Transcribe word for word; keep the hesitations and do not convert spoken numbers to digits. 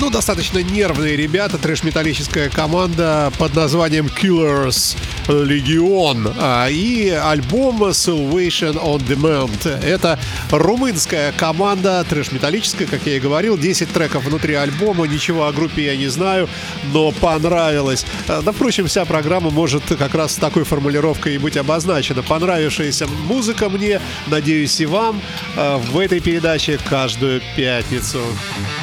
Ну, достаточно нервные ребята, трэш-металлическая команда под названием Killers Legion, а, и альбом Salvation on Demand. Это румынская команда, трэш-металлическая, как я и говорил, десять треков внутри альбома, ничего о группе я не знаю, но понравилось. Да, впрочем, вся программа может как раз с такой формулировкой и быть обозначена. Понравившаяся музыка мне, надеюсь, и вам, в этой передаче каждую пятницу.